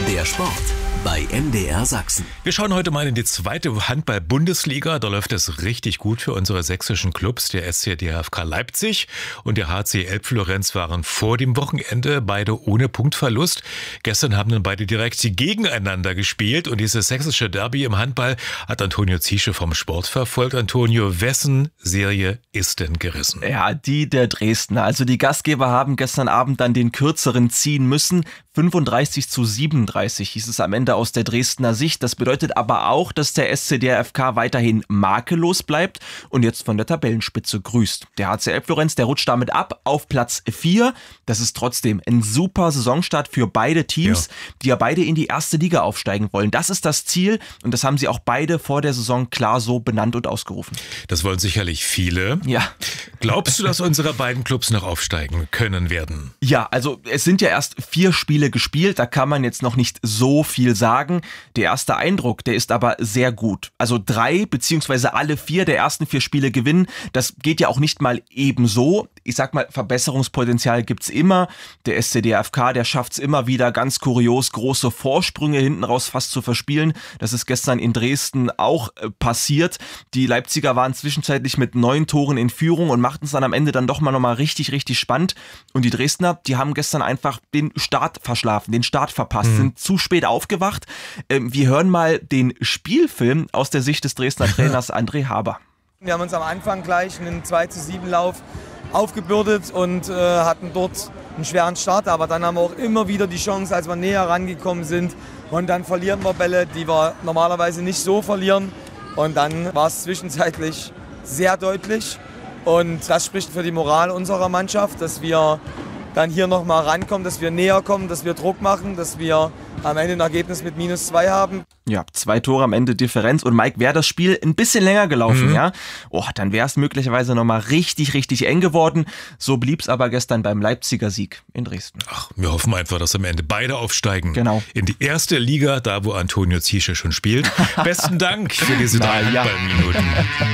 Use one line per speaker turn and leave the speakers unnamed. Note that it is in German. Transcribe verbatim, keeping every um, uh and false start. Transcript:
Der Sport bei M D R Sachsen.
Wir schauen heute mal in die zweite Handball-Bundesliga. Da läuft es richtig gut für unsere sächsischen Clubs. Der S C D F K Leipzig und der H C Elbflorenz waren vor dem Wochenende beide ohne Punktverlust. Gestern haben dann beide direkt gegeneinander gespielt. Und dieses sächsische Derby im Handball hat Antonio Ziesche vom Sport verfolgt. Antonio, wessen Serie ist denn gerissen?
Ja, die der Dresdner. Also die Gastgeber haben gestern Abend dann den kürzeren ziehen müssen. fünfunddreißig zu siebenunddreißig hieß es am Ende aus der Dresdner Sicht. Das bedeutet aber auch, dass der S C D F K weiterhin makellos bleibt und jetzt von der Tabellenspitze grüßt. Der H C Elbflorenz, der rutscht damit ab auf Platz vier. Das ist trotzdem ein super Saisonstart für beide Teams, ja. die ja beide in die erste Liga aufsteigen wollen. Das ist das Ziel und das haben sie auch beide vor der Saison klar so benannt und ausgerufen.
Das wollen sicherlich viele.
Ja.
Glaubst du, dass unsere beiden Clubs noch aufsteigen können werden?
Ja, also es sind ja erst vier Spiele gespielt, da kann man jetzt noch nicht so viel sagen. Der erste Eindruck, der ist aber sehr gut. Also drei beziehungsweise alle vier der ersten vier Spiele gewinnen, das geht ja auch nicht mal ebenso. Ich sag mal, Verbesserungspotenzial gibt's immer. Der S C D F K, der schafft's immer wieder ganz kurios, große Vorsprünge hinten raus fast zu verspielen. Das ist gestern in Dresden auch äh, passiert. Die Leipziger waren zwischenzeitlich mit neun Toren in Führung und machten es dann am Ende dann doch mal nochmal richtig, richtig spannend. Und die Dresdner, die haben gestern einfach den Start verschlafen, den Start verpasst, mhm. sind zu spät aufgewacht. Ähm, wir hören mal den Spielfilm aus der Sicht des Dresdner Trainers André Haber.
Wir haben uns am Anfang gleich einen zwei zu sieben Lauf aufgebürdet und äh, hatten dort einen schweren Start, aber dann haben wir auch immer wieder die Chance, als wir näher rangekommen sind, und dann verlieren wir Bälle, die wir normalerweise nicht so verlieren, und dann war es zwischenzeitlich sehr deutlich und das spricht für die Moral unserer Mannschaft, dass wir dann hier nochmal rankommen, dass wir näher kommen, dass wir Druck machen, dass wir am Ende ein Ergebnis mit minus zwei haben.
Ja, zwei Tore am Ende Differenz. Und Mike, wäre das Spiel ein bisschen länger gelaufen, mhm. ja, oh, dann wäre es möglicherweise nochmal richtig, richtig eng geworden. So blieb es aber gestern beim Leipziger Sieg in Dresden.
Ach, wir hoffen einfach, dass am Ende beide aufsteigen.
Genau.
In die erste Liga, da wo Antonio Ziesche schon spielt. Besten Dank für diese drei
ja.
Handballminuten.